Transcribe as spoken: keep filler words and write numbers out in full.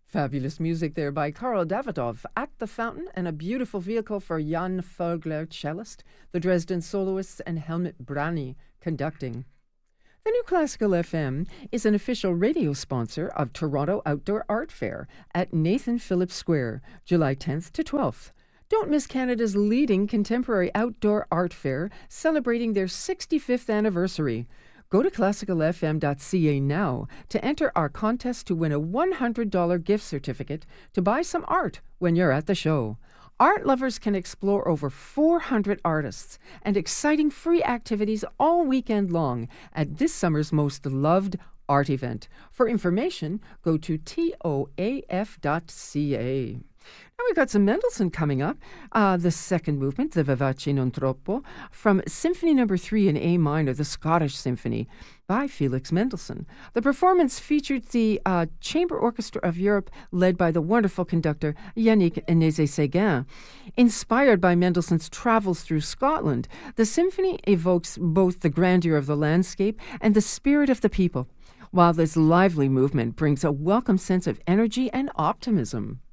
Fabulous music there by Karl Davidov at the Fountain, and a beautiful vehicle for Jan Vogler, cellist, the Dresden soloists, and Helmut Brani conducting. The New Classical F M is an official radio sponsor of Toronto Outdoor Art Fair at Nathan Phillips Square, July tenth to twelfth. Don't miss Canada's leading contemporary outdoor art fair, celebrating their sixty-fifth anniversary. Go to classical f m dot c a now to enter our contest to win a one hundred dollars gift certificate to buy some art when you're at the show. Art lovers can explore over four hundred artists and exciting free activities all weekend long at this summer's most loved art event. For information, go to toaf dot c a. Now we've got some Mendelssohn coming up. Uh, the second movement, the Vivace non troppo, from Symphony Number Three in A minor, the Scottish Symphony, by Felix Mendelssohn. The performance featured the uh, Chamber Orchestra of Europe, led by the wonderful conductor Yannick Nézet-Séguin. Inspired by Mendelssohn's travels through Scotland, the symphony evokes both the grandeur of the landscape and the spirit of the people, while this lively movement brings a welcome sense of energy and optimism.